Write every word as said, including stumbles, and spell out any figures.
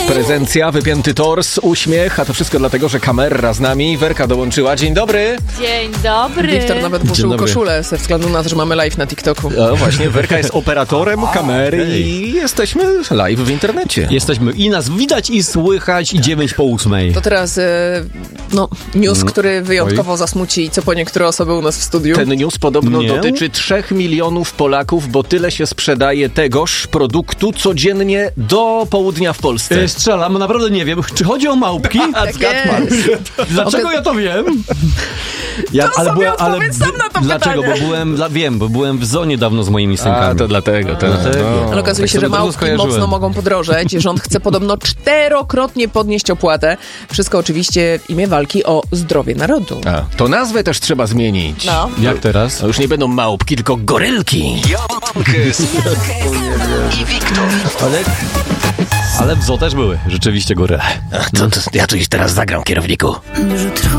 Prezencja, wypięty tors, uśmiech, a to wszystko dlatego, że kamera z nami. Werka dołączyła. Dzień dobry. Dzień dobry. Wiktor nawet włożył koszulę ze względu na to, że mamy live na TikToku. No właśnie, Werka jest operatorem kamery hej. i jesteśmy live w internecie. Jesteśmy i nas widać i słychać i dziewięć po ósmej. To teraz e, no, news, który wyjątkowo zasmuci co po niektóre osoby u nas w studiu. Ten news podobno Nie? dotyczy trzech milionów Polaków, bo tyle się sprzedaje tegoż produktu codziennie do południa w Polsce. E, Strzelam, naprawdę nie wiem, czy chodzi o małpki? Tak jest. Dlaczego ja to wiem? Ja, To sobie odpowiedz sam na to Dlaczego? pytanie. Bo byłem, dla, wiem, bo byłem w zonie dawno z moimi synkami. A, to dlatego. To, Dlatego. no. Ale okazuje Tak się, że sobie to małpki skojarzyłem. mocno mogą podrożeć. Rząd chce podobno czterokrotnie podnieść opłatę. Wszystko oczywiście w imię walki o zdrowie narodu. A, to nazwę też trzeba zmienić. No. Jak teraz? To już nie będą małpki, tylko gorylki. i Wiktor. Ale, ale w zoo też były rzeczywiście góry. To, to, ja tu już teraz zagram, kierowniku. Je trouve